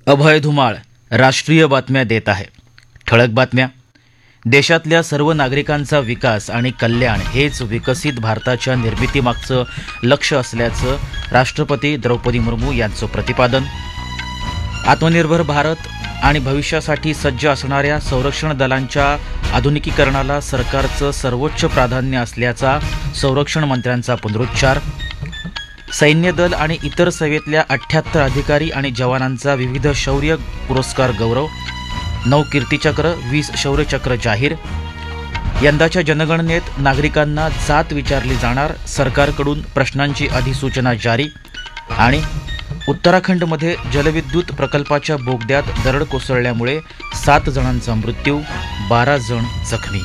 अभय धुमाळ राष्ट्रीय बातम्या देत आहे. ठळक बातम्या. देशातल्या सर्व नागरिकांचा विकास आणि कल्याण हेच विकसित भारताच्या निर्मितीमागचं लक्ष्य असल्याचं राष्ट्रपती द्रौपदी मुर्मू यांचं प्रतिपादन. आत्मनिर्भर भारत आणि भविष्यासाठी सज्ज असणाऱ्या संरक्षण दलांच्या आधुनिकीकरणाला सरकारचं सर्वोच्च प्राधान्य असल्याचा संरक्षण मंत्र्यांचा पुनरुच्चार. सैन्य दल आणि इतर सेवेतल्या 78 अधिकारी आणि जवानांचा विविध शौर्य पुरस्कार गौरव. 9 कीर्तिचक्र, 20 शौर्यचक्र जाहीर. यंदाच्या जनगणनेत नागरिकांना जात विचारली जाणार, सरकारकडून प्रश्नांची अधिसूचना जारी. आणि उत्तराखंडमध्ये जलविद्युत प्रकल्पाच्या बोगद्यात दरड कोसळल्यामुळे 7 जणांचा मृत्यू, 12 जण जखमी.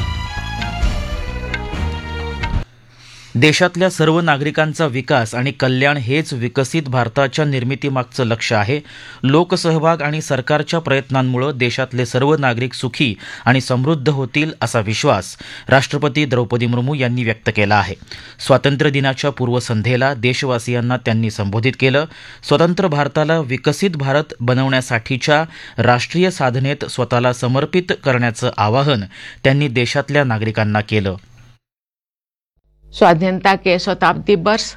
देशातल्या सर्व नागरिकांचा विकास आणि कल्याण हेच विकसित भारताच्या निर्मितीमागचं लक्ष्य आहे. लोकसहभाग आणि सरकारच्या प्रयत्नांमुळे देशातले सर्व नागरिक सुखी आणि समृद्ध होतील असा विश्वास राष्ट्रपती द्रौपदी मुर्मू यांनी व्यक्त केला आहे. स्वातंत्र्य दिनाच्या पूर्वसंध्येला देशवासियांना त्यांनी संबोधित केलं. स्वतंत्र भारताला विकसित भारत बनवण्यासाठीच्या राष्ट्रीय साधनेत स्वतःला समर्पित करण्याचं आवाहन त्यांनी देशातल्या नागरिकांना केलं. स्वाधीनता के शताब्दी वर्ष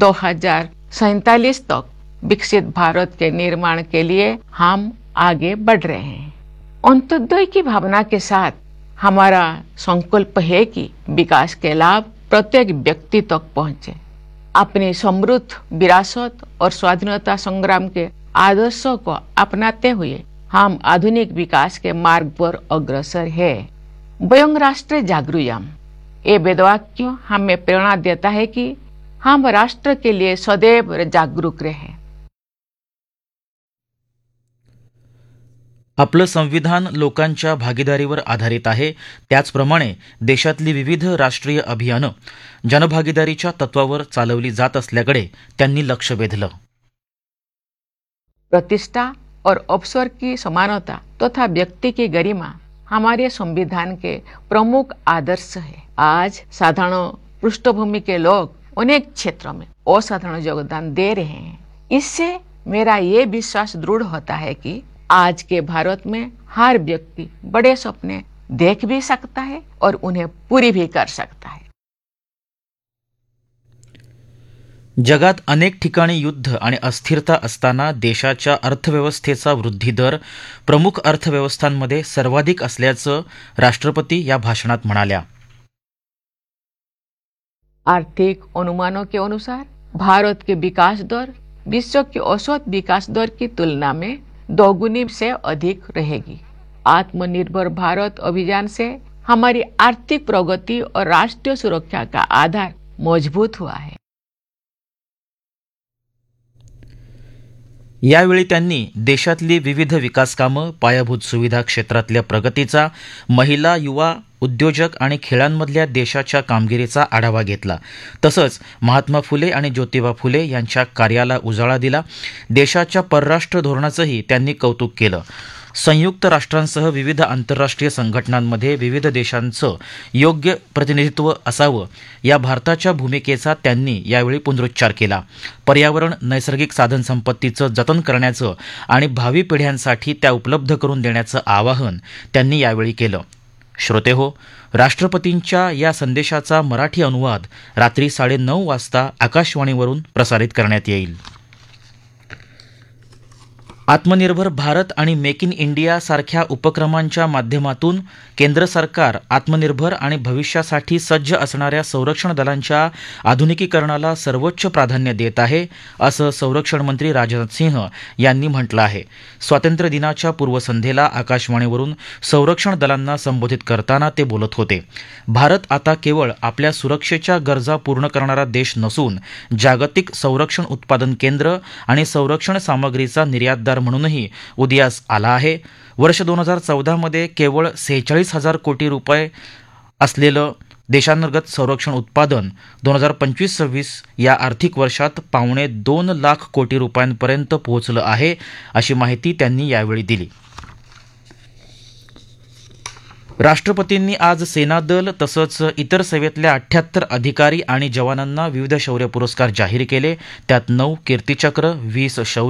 2047 तक विकसित भारत के निर्माण के लिए हम आगे बढ़ रहे हैं. अंत्योदय की भावना के साथ हमारा संकल्प है कि विकास के लाभ प्रत्येक व्यक्ति तक पहुंचे. अपनी समृद्ध विरासत और स्वाधीनता संग्राम के आदर्शों को अपनाते हुए हम आधुनिक विकास के मार्ग पर अग्रसर है. वयं राष्ट्र जागृयाम, ये वेदवाक्य हमें प्रेरणा देता है कि हम राष्ट्र के लिए सदैव जागरूक रहें. आपलं संविधान लोकांच्या भागीदारीवर आधारित आहे. त्याचप्रमाणे देशातली विविध राष्ट्रीय अभियानं जनभागीदारीच्या तत्वावर चालवली जात असल्याकडे त्यांनी लक्ष वेधलं. प्रतिष्ठा और अवसर की समानता तथा व्यक्ति की गरिमा हमारे संविधान के प्रमुख आदर्श है. आज साधारण पृष्ठभूमि के लोग अनेक क्षेत्रों में असाधारण योगदान दे रहे हैं. इससे मेरा ये विश्वास दृढ़ होता है कि आज के भारत में हर व्यक्ति बड़े सपने देख भी सकता है और उन्हें पूरी भी कर सकता है. जगात अनेक ठिकाणी युद्ध आणि अस्थिरता असताना देशाच्या अर्थव्यवस्थेचा वृद्धी दर प्रमुख अर्थव्यवस्थांमध्ये सर्वाधिक असल्याचं राष्ट्रपती या भाषणात म्हणाल्या. आर्थिक अनुमानों के अनुसार भारत के विकास दर विश्व की औसत विकास दर की तुलना में 2 गुनी से अधिक रहेगी. आत्मनिर्भर भारत अभियान से हमारी आर्थिक प्रगति और राष्ट्रीय सुरक्षा का आधार मजबूत हुआ है. यावेळी त्यांनी देशातली विविध विकास कामं, पायाभूत सुविधा क्षेत्रातल्या प्रगतीचा, महिला, युवा, उद्योजक आणि खेळांमधल्या देशाच्या कामगिरीचा आढावा घेतला. तसंच महात्मा फुले आणि ज्योतिबा फुले यांच्या कार्याला उजाळा दिला. देशाच्या परराष्ट्र धोरणाचंही त्यांनी कौतुक केलं. संयुक्त राष्ट्रांसह विविध आंतरराष्ट्रीय संघटनांमध्ये विविध देशांचं योग्य प्रतिनिधित्व असावं या भारताच्या भूमिकेचा त्यांनी यावेळी पुनरुच्चार केला. पर्यावरण, नैसर्गिक साधनसंपत्तीचं जतन करण्याचं आणि भावी पिढ्यांसाठी त्या उपलब्ध करून देण्याचं आवाहन त्यांनी यावेळी केलं. श्रोतेहो, राष्ट्रपतींच्या या संदेशाचा मराठी अनुवाद रात्री 9:30 वाजता आकाशवाणीवरून प्रसारित करण्यात येईल. आत्मनिर्भर भारत आणि मेक इन इंडिया सारख्या उपक्रमांच्या माध्यमातून केंद्र सरकार आत्मनिर्भर आणि भविष्यासाठी सज्ज असणाऱ्या संरक्षण दलांच्या आधुनिकीकरणाला सर्वोच्च प्राधान्य देत आहे, असं संरक्षण मंत्री राजनाथ सिंह यांनी म्हटलं आहे. स्वातंत्र्य दिनाच्या पूर्वसंध्येला आकाशवाणीवरून संरक्षण दलांना संबोधित करताना ते बोलत होते. भारत आता केवळ आपल्या सुरक्षेच्या गरजा पूर्ण करणारा देश नसून जागतिक संरक्षण उत्पादन केंद्र आणि संरक्षण सामग्रीचा निर्यातदार म्हणूनही उदयास आला आहे. वर्ष 2014 मध्ये केवळ 46,000 कोटी रुपये असलेलं देशांतर्गत संरक्षण उत्पादन 2025-26 या आर्थिक वर्षात 2.25 लाख कोटी रुपयांपर्यंत पोहोचलं आहे, अशी माहिती त्यांनी यावेळी दिली. राष्ट्रपतींनी आज सेनादल तसंच इतर सेवेतल्या 78 अधिकारी आणि जवानांना विविध शौर्य पुरस्कार जाहीर केले. त्यात 9 कीर्तिचक्र, 20 शौर्य